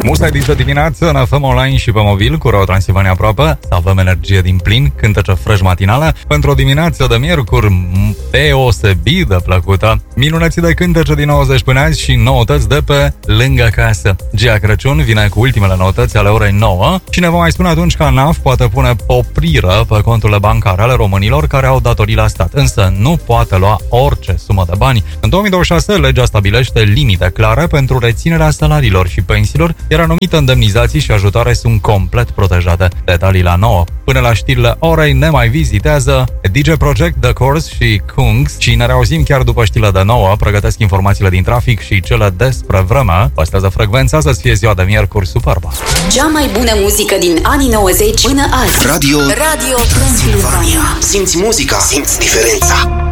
Musta DJ dimineață în FM Online și pe mobil cu Royal Transilvania aproape. Să avem energie din plin, cântece fresh matinală pentru o dimineață de miercuri deosebit de plăcută. Minunății de cântece din 90 până azi și noutăți de pe lângă casă. Gia Crăciun vine cu ultimele noutăți ale orei 9 și ne va mai spune atunci că ANAF poate pune oprire pe conturile bancare ale românilor care au datorii la stat, însă nu poate lua orice sumă de bani. În 2026, legea stabilește limite clare pentru reținerea salariilor și pensiilor, iar anumite indemnizații și ajutoare sunt complet protejate. Detalii la 9. Până la știrile orei ne mai vizitează DJ Project, The Course și Kungs și ne reauzim chiar după știrile de 9. Pregătesc informațiile din trafic și cele despre vreme. Păstrează frecvența să fie ziua de miercuri superbă. Cea mai bună muzică din anii 90 până azi. Radio Transilvania. Simți muzica, simți diferența.